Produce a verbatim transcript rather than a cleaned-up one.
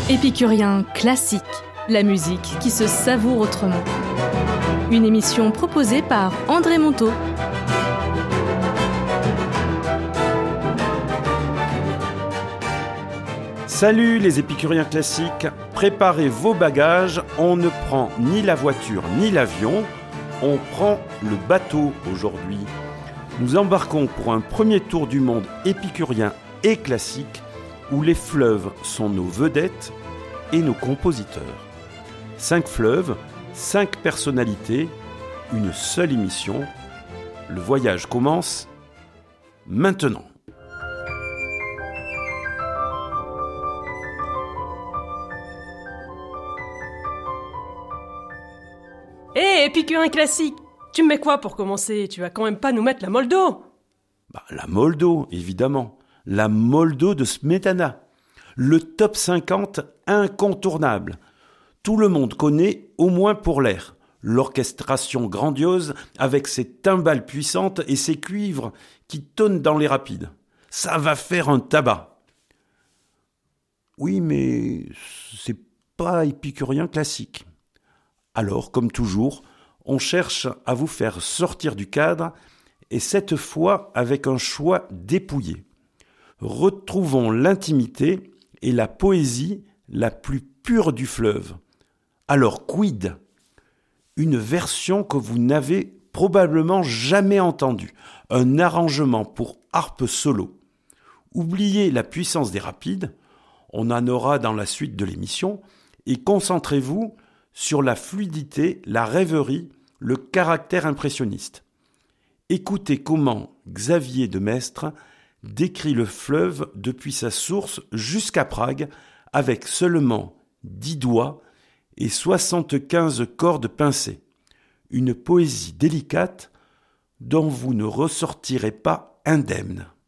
Épicurien classique, la musique qui se savoure autrement. Une émission proposée par André Monteau. Salut les épicuriens classiques, préparez vos bagages, on ne prend ni la voiture ni l'avion, on prend le bateau aujourd'hui. Nous embarquons pour un premier tour du monde épicurien et classique où les fleuves sont nos vedettes et nos compositeurs. Cinq fleuves, cinq personnalités, une seule émission. Le voyage commence maintenant. Hé, hey, épicurien classique, tu me mets quoi pour commencer? Tu vas quand même pas nous mettre la Moldo? Bah, la Moldo, évidemment. La Moldo de Smetana. Le top cinquante incontournable. Tout le monde connaît, au moins pour l'air, l'orchestration grandiose avec ses timbales puissantes et ses cuivres qui tonnent dans les rapides. Ça va faire un tabac. Oui, mais c'est pas épicurien classique. Alors, comme toujours, on cherche à vous faire sortir du cadre et cette fois avec un choix dépouillé. Retrouvons l'intimité et la poésie la plus pure du fleuve. Alors, quid? Une version que vous n'avez probablement jamais entendue, un arrangement pour harpe solo. Oubliez la puissance des rapides, on en aura dans la suite de l'émission, et concentrez-vous sur la fluidité, la rêverie, le caractère impressionniste. Écoutez comment Xavier de Maistre décrit le fleuve depuis sa source jusqu'à Prague avec seulement dix doigts et soixante-quinze cordes pincées. Une poésie délicate dont vous ne ressortirez pas indemne.